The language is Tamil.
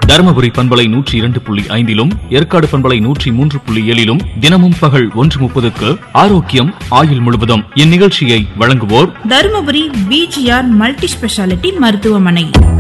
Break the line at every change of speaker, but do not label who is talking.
தருமபுரி பண்பலை 102.5 ஏற்காடு பண்பலை 103.7 தினமும் பகல் 1:30 ஆரோக்கியம் ஆயுள் முழுவதும். இந்நிகழ்ச்சியை வழங்குவோர்
தருமபுரி BGR மல்டி ஸ்பெஷாலிட்டி மருத்துவமனை.